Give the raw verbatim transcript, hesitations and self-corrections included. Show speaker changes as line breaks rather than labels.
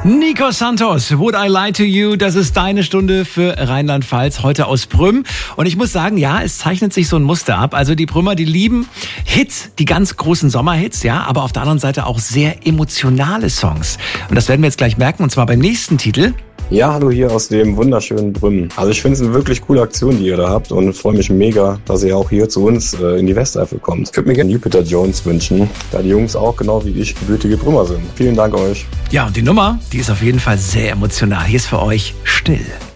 Nico Santos, Would I Lie to You? Das ist deine Stunde für Rheinland-Pfalz, heute aus Prüm. Und ich muss sagen, ja, es zeichnet sich so ein Muster ab. Also die Prümer, die lieben Hits, die ganz großen Sommerhits, ja, aber auf der anderen Seite auch sehr emotionale Songs. Und das werden wir jetzt gleich merken, und zwar beim nächsten Titel.
Ja, hallo hier aus dem wunderschönen Brümmen. Also ich finde es eine wirklich coole Aktion, die ihr da habt, und freue mich mega, dass ihr auch hier zu uns äh, in die Westeifel kommt. Ich würde mir gerne Jupiter Jones wünschen, da die Jungs auch genau wie ich gebürtige Brümmer sind. Vielen Dank euch.
Ja, und die Nummer, die ist auf jeden Fall sehr emotional. Hier ist für euch Still.